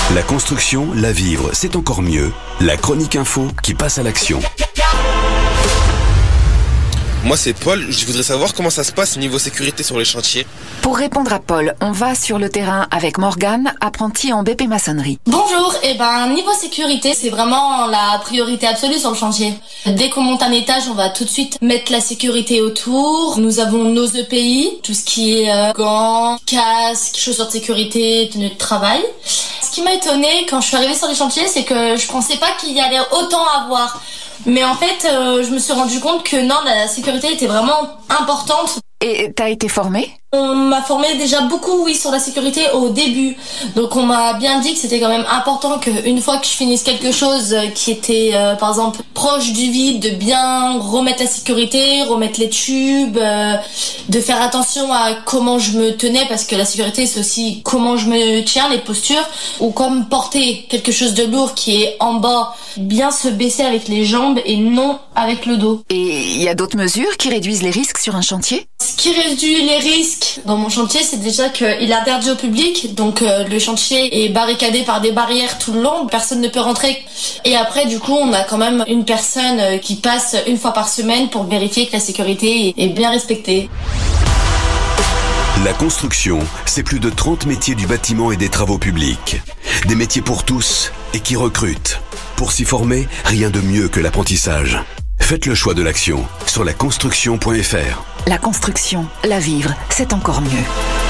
La construction, la vivre, c'est encore mieux. La chronique info qui passe à l'action. Moi c'est Paul, je voudrais savoir comment ça se passe niveau sécurité sur les chantiers. Pour répondre à Paul, on va sur le terrain avec Morgane, apprentie en BP maçonnerie. Bonjour, niveau sécurité, c'est vraiment la priorité absolue sur le chantier. Dès qu'on monte un étage, on va tout de suite mettre la sécurité autour. Nous avons nos EPI, tout ce qui est gants, casques, chaussures de sécurité, tenues de travail. Ce qui m'a étonnée quand je suis arrivée sur les chantiers, c'est que je pensais pas qu'il y allait autant avoir. Mais en fait, je me suis rendu compte que non, la sécurité était vraiment importante. Et t'as été formée ? On m'a formé déjà beaucoup, oui, sur la sécurité au début. Donc on m'a bien dit que c'était quand même important qu'une fois que je finisse quelque chose qui était, par exemple, proche du vide, de bien remettre la sécurité, remettre les tubes, de faire attention à comment je me tenais, parce que la sécurité c'est aussi comment je me tiens, les postures, ou comme porter quelque chose de lourd qui est en bas, bien se baisser avec les jambes et non avec le dos. Et il y a d'autres mesures qui réduisent les risques sur un chantier ? Ce qui réduit les risques dans mon chantier, c'est déjà qu'il est interdit au public. Donc le chantier est barricadé par des barrières tout le long. Personne ne peut rentrer. Et après, du coup, on a quand même une personne qui passe une fois par semaine pour vérifier que la sécurité est bien respectée. La construction, c'est plus de 30 métiers du bâtiment et des travaux publics. Des métiers pour tous et qui recrutent. Pour s'y former, rien de mieux que l'apprentissage. Faites le choix de l'action sur laconstruction.fr. La construction, la vivre, c'est encore mieux.